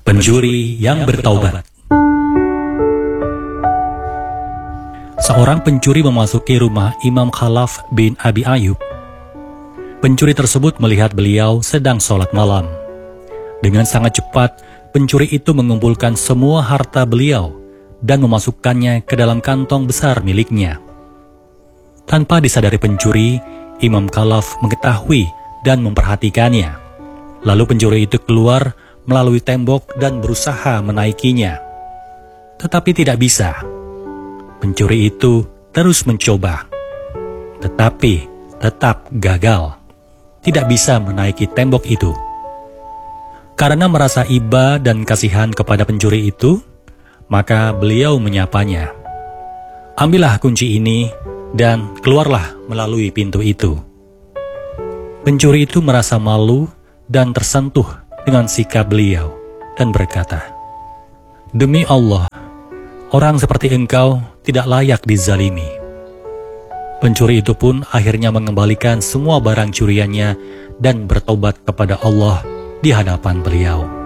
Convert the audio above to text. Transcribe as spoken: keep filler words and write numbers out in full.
Pencuri yang bertaubat. Seorang pencuri memasuki rumah Imam Khalaf bin Abi Ayyub. Pencuri tersebut melihat beliau sedang sholat malam. Dengan sangat cepat, pencuri itu mengumpulkan semua harta beliau dan memasukkannya ke dalam kantong besar miliknya. Tanpa disadari pencuri, Imam Khalaf mengetahui dan memperhatikannya. Lalu pencuri itu keluar melalui tembok dan berusaha menaikinya. Tetapi tidak bisa. Pencuri itu terus mencoba, tetapi tetap gagal. Tidak bisa menaiki tembok itu. Karena merasa iba dan kasihan kepada pencuri itu, maka beliau menyapanya. Ambillah kunci ini dan keluarlah melalui pintu itu. Pencuri itu merasa malu dan tersentuh dengan sikap beliau dan berkata, "Demi Allah, orang seperti engkau tidak layak dizalimi." Pencuri itu pun akhirnya mengembalikan semua barang curiannya dan bertobat kepada Allah di hadapan beliau.